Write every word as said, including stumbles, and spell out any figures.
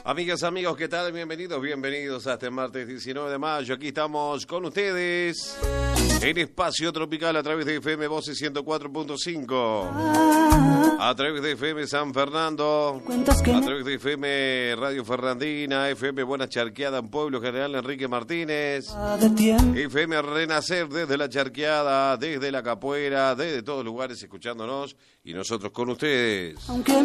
Amigas, amigos, ¿qué tal? Bienvenidos, bienvenidos a este martes diecinueve de mayo. Aquí estamos con ustedes en Espacio Tropical a través de F M Voces ciento cuatro punto cinco, a través de F M San Fernando, a través de F M Radio Fernandina, F M Buena Charqueada en Pueblo General Enrique Martínez, F M Renacer desde La Charqueada, desde La Capuera, desde todos lugares escuchándonos y nosotros con ustedes. Aunque